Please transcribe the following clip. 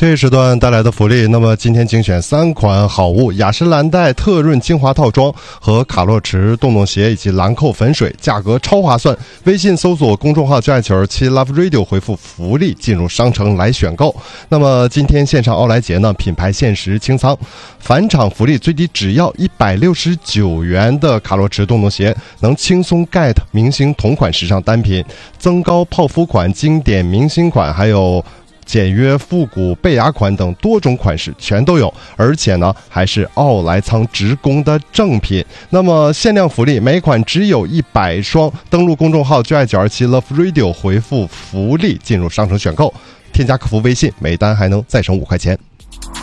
这一时段带来的福利，那么今天精选3款好物：雅诗兰黛特润精华套装和卡洛驰洞洞鞋以及兰蔻粉水，价格超划算。微信搜索公众号“就爱97 Love Radio”，回复福利进入商城来选购。那么今天线上奥莱节呢，品牌限时清仓，返场福利最低只要169元的卡洛驰洞洞鞋，能轻松 get 明星同款时尚单品，增高泡芙款、经典明星款，还有简约复古贝雅款等多种款式全都有，而且呢还是奥莱仓直供的正品。那么限量福利，每款只有100双，登录公众号就爱927 Love Radio， 回复福利进入商城选购，添加客服微信，每单还能再省5块钱。